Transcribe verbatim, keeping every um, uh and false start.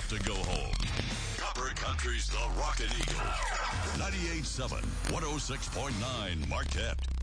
enough to go home. Copper Country's The Rockin' Eagle. ninety-eight point seven, one oh six point nine Marquette.